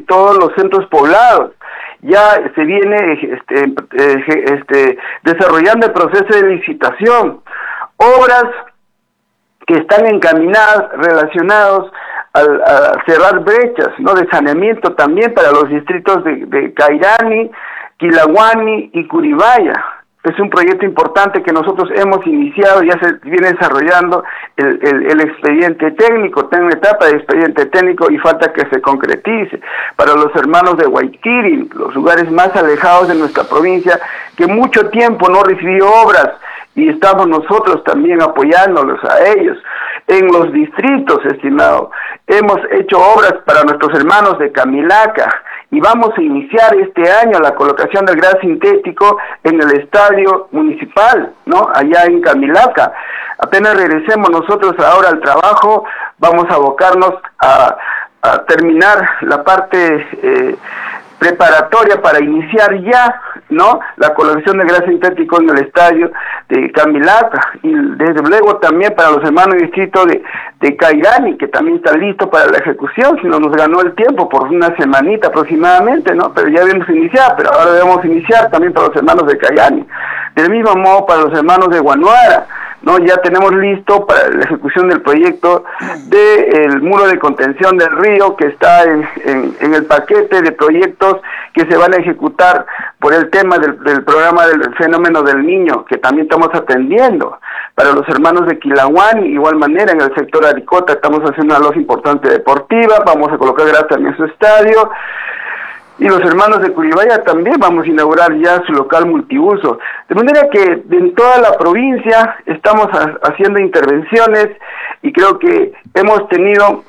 todos los centros poblados. Ya se viene desarrollando el proceso de licitación. Obras que están encaminadas, relacionados a cerrar brechas, ¿no? De saneamiento también para los distritos de Cairani, Quilahuani y Curibaya. Es un proyecto importante que nosotros hemos iniciado, ya se viene desarrollando el expediente técnico, está en una etapa de expediente técnico y falta que se concretice. Para los hermanos de Guayquiri, los lugares más alejados de nuestra provincia, que mucho tiempo no recibió obras, y estamos nosotros también apoyándolos a ellos. En los distritos, estimado, hemos hecho obras para nuestros hermanos de Camilaca, y vamos a iniciar este año la colocación del gras sintético en el estadio municipal, ¿no? Allá en Camilaca. Apenas regresemos nosotros ahora al trabajo, vamos a abocarnos a terminar la parte preparatoria para iniciar ya, ¿no?, la colocación de gras sintético en el estadio de Camilaca, y desde luego también para los hermanos del distrito de Cairani, que también está listo para la ejecución, si no nos ganó el tiempo por una semanita aproximadamente, ¿no?, pero ya debemos iniciar, pero ahora debemos iniciar también para los hermanos de Cairani. Del mismo modo para los hermanos de Guanuara, ¿no? Ya tenemos listo para la ejecución del proyecto del muro de contención del río, que está en el paquete de proyectos que se van a ejecutar por el tema del programa del fenómeno del niño, que también estamos atendiendo. Para los hermanos de Quilahuani, igual manera, en el sector Aricota estamos haciendo una loja importante deportiva, vamos a colocar gras también en su estadio. Y los hermanos de Curibaya también vamos a inaugurar ya su local multiuso. De manera que en toda la provincia estamos haciendo intervenciones, y creo que hemos tenido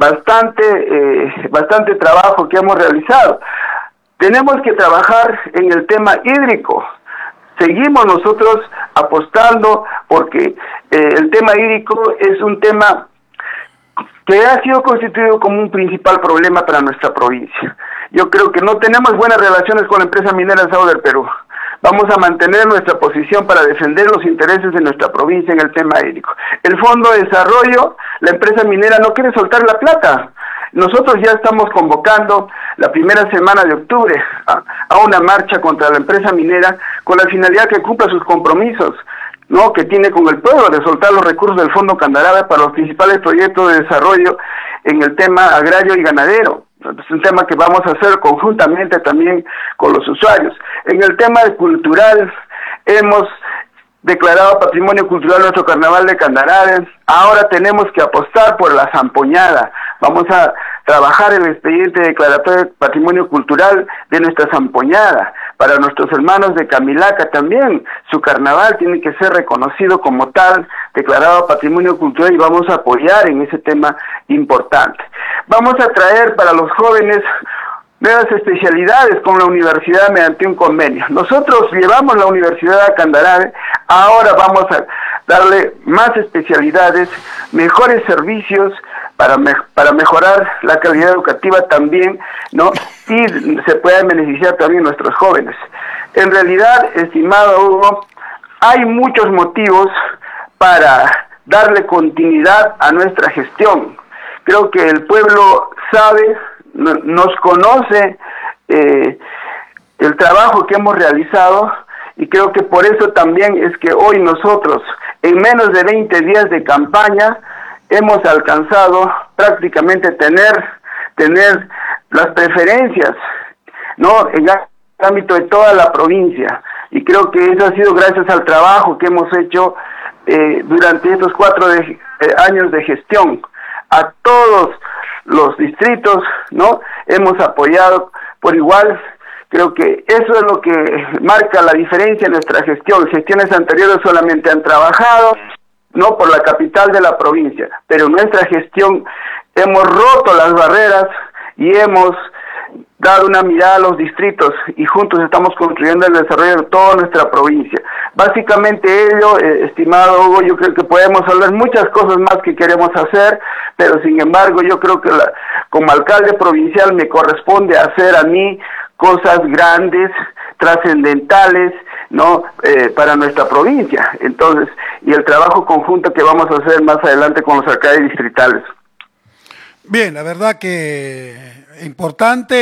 bastante trabajo que hemos realizado. Tenemos que trabajar en el tema hídrico. Seguimos nosotros apostando porque el tema hídrico es un tema que ha sido constituido como un principal problema para nuestra provincia. Yo creo que no tenemos buenas relaciones con la empresa minera Sao del Perú. Vamos a mantener nuestra posición para defender los intereses de nuestra provincia en el tema hídrico. El Fondo de Desarrollo, la empresa minera no quiere soltar la plata. Nosotros ya estamos convocando la primera semana de octubre a una marcha contra la empresa minera con la finalidad que cumpla sus compromisos, ¿no?, que tiene con el pueblo, de soltar los recursos del Fondo Candarave para los principales proyectos de desarrollo en el tema agrario y ganadero. Es un tema que vamos a hacer conjuntamente también con los usuarios. En el tema cultural, hemos declarado patrimonio cultural nuestro carnaval de Candarave. Ahora tenemos que apostar por la zampoñada. Vamos a trabajar el expediente declaratorio de patrimonio cultural de nuestra zampoñada. Para nuestros hermanos de Camilaca también, su carnaval tiene que ser reconocido como tal, declarado patrimonio cultural, y vamos a apoyar en ese tema importante. Vamos a traer para los jóvenes nuevas especialidades con la universidad mediante un convenio. Nosotros llevamos la universidad a Candarave, ahora vamos a darle más especialidades, mejores servicios para mejorar la calidad educativa también, ¿no?, y se puedan beneficiar también nuestros jóvenes. En realidad, estimado Hugo, hay muchos motivos para darle continuidad a nuestra gestión. Creo que el pueblo sabe, nos conoce el trabajo que hemos realizado, y creo que por eso también es que hoy nosotros, en menos de 20 días de campaña, hemos alcanzado prácticamente tener las preferencias, ¿no?, en el ámbito de toda la provincia, y creo que eso ha sido gracias al trabajo que hemos hecho durante estos 4 años de gestión. A todos los distritos, ¿no?, hemos apoyado por igual. Creo que eso es lo que marca la diferencia en nuestra gestión. Gestiones anteriores solamente han trabajado, no por la capital de la provincia, pero en nuestra gestión hemos roto las barreras y hemos dado una mirada a los distritos, y juntos estamos construyendo el desarrollo de toda nuestra provincia. Básicamente ello, estimado Hugo, yo creo que podemos hablar muchas cosas más que queremos hacer, pero sin embargo yo creo que como alcalde provincial me corresponde hacer a mí cosas grandes, trascendentales, ¿no?, para nuestra provincia. Entonces, y el trabajo conjunto que vamos a hacer más adelante con los alcaldes distritales. Bien, la verdad que importante.